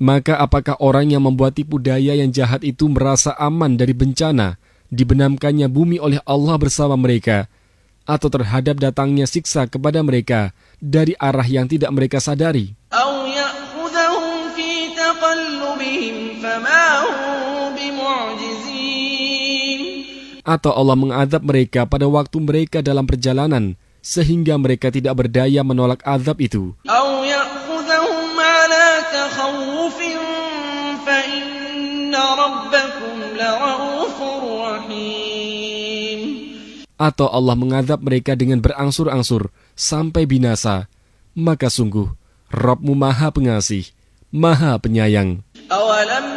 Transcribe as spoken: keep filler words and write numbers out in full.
Maka apakah orang yang membuat tipu daya yang jahat itu merasa aman dari bencana dibenamkannya bumi oleh Allah bersama mereka, atau terhadap datangnya siksa kepada mereka dari arah yang tidak mereka sadari? Atau Allah mengadab mereka pada waktu mereka dalam perjalanan sehingga mereka tidak berdaya menolak azab itu? Atau Allah mengadab mereka dengan berangsur-angsur sampai binasa, maka sungguh Rabb-Mu Maha Pengasih, Maha Penyayang.